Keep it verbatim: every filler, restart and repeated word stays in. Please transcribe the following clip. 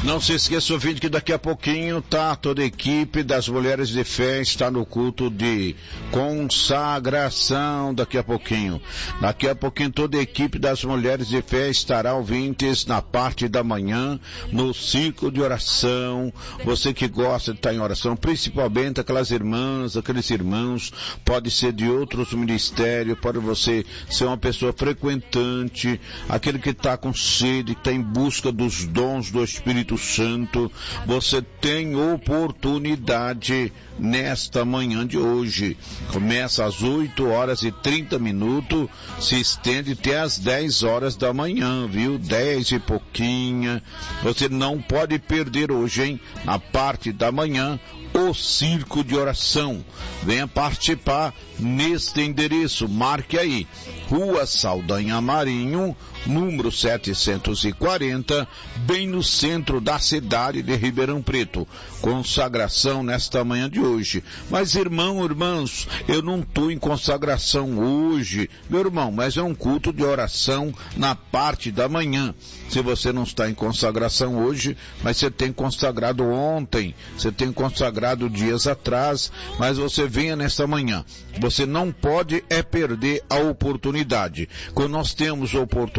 Não se esqueça, ouvinte, que daqui a pouquinho tá toda a equipe das Mulheres de Fé está no culto de consagração daqui a pouquinho. Daqui a pouquinho toda a equipe das Mulheres de Fé estará, ouvintes, na parte da manhã, no ciclo de oração. Você que gosta de estar em oração, principalmente aquelas irmãs, aqueles irmãos, pode ser de outros ministérios, pode você ser uma pessoa frequentante, aquele que está com sede, que está em busca dos dons do Espírito Santo. Você tem oportunidade nesta manhã de hoje. Começa às oito horas e trinta minutos, se estende até às dez horas da manhã, viu? dez e pouquinha. Você não pode perder hoje, hein? Na parte da manhã, o circo de oração. Venha participar neste endereço, marque aí, Rua Saldanha Marinho, número setecentos e quarenta, bem no centro da cidade de Ribeirão Preto. Consagração nesta manhã de hoje. Mas, irmão, irmãos, eu não estou em consagração hoje, meu irmão, mas é um culto de oração na parte da manhã. Se você não está em consagração hoje, mas você tem consagrado ontem, você tem consagrado dias atrás, mas você venha nesta manhã. Você não pode é perder a oportunidade. Quando nós temos a oportunidade,